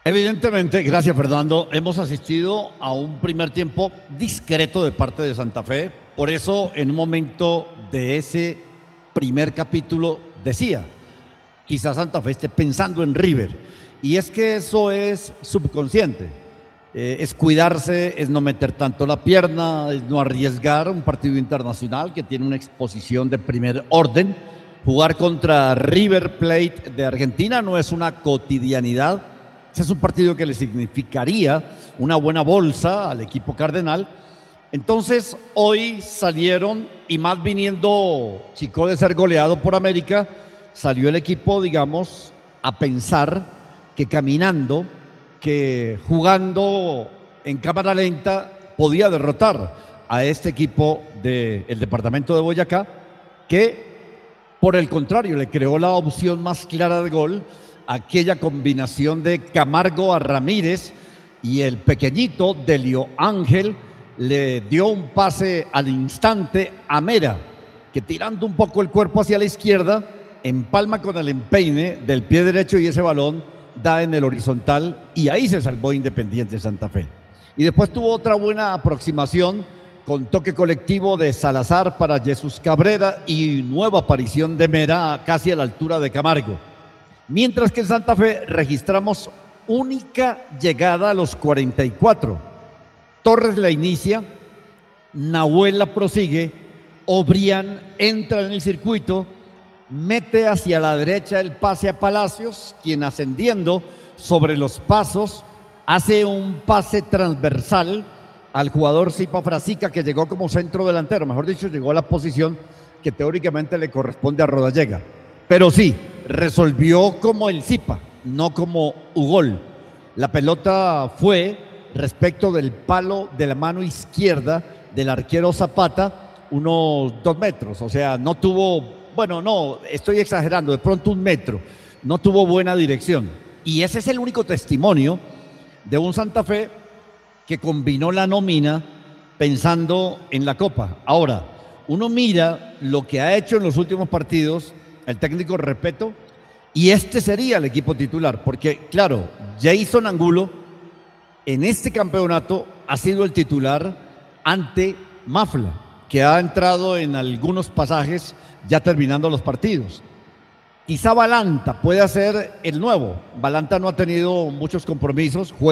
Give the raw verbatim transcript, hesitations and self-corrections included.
Evidentemente, gracias Fernando, hemos asistido a un primer tiempo discreto de parte de Santa Fe. Por eso, en un momento de ese primer capítulo, decía, quizás Santa Fe esté pensando en River. Y es que eso es subconsciente. Eh, es cuidarse, es no meter tanto la pierna, es no arriesgar un partido internacional que tiene una exposición de primer orden. Jugar contra River Plate de Argentina no es una cotidianidad. Ese es un partido que le significaría una buena bolsa al equipo cardenal. Entonces, hoy salieron, y más viniendo Chico de ser goleado por América, salió el equipo, digamos, a pensar que caminando, que jugando en cámara lenta, podía derrotar a este equipo del departamento de Boyacá, que, por el contrario, le creó la opción más clara de gol, aquella combinación de Camargo a Ramírez, y el pequeñito Delio Ángel le dio un pase al instante a Mera, que tirando un poco el cuerpo hacia la izquierda, empalma con el empeine del pie derecho y ese balón da en el horizontal, y ahí se salvó Independiente Santa Fe. Y después tuvo otra buena aproximación con toque colectivo de Salazar para Jesús Cabrera y nueva aparición de Mera casi a la altura de Camargo. Mientras que en Santa Fe registramos única llegada a los cuarenta y cuatro. Torres la inicia, Nahuel la prosigue, Obrián entra en el circuito, mete hacia la derecha el pase a Palacios, quien ascendiendo sobre los pasos hace un pase transversal al jugador Zipa Frasica, que llegó como centro delantero, mejor dicho, llegó a la posición que teóricamente le corresponde a Rodallega. Pero sí, resolvió como el Zipa, no como Ugol. La pelota fue respecto del palo de la mano izquierda del arquero Zapata, unos dos metros, o sea, no tuvo, bueno, no, estoy exagerando, de pronto un metro, no tuvo buena dirección. Y ese es el único testimonio de un Santa Fe que combinó la nómina pensando en la Copa. Ahora, uno mira lo que ha hecho en los últimos partidos el técnico Repeto, y este sería el equipo titular, porque claro, Jason Angulo en este campeonato ha sido el titular ante Mafla, que ha entrado en algunos pasajes ya terminando los partidos. Quizá Balanta pueda ser el nuevo. Balanta no ha tenido muchos compromisos, juega